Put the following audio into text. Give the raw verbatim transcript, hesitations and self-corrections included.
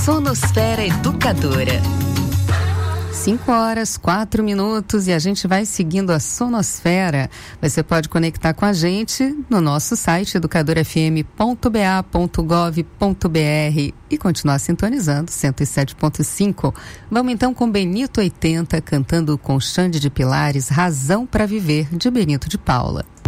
Sonosfera Educadora. cinco horas, quatro minutos e a gente vai seguindo a Sonosfera. Você pode conectar com a gente no nosso site educador f m ponto b a ponto gov ponto b r e continuar sintonizando cento e sete ponto cinco. Vamos então com Benito oitenta cantando com Xande de Pilares, Razão para Viver, de Benito de Paula.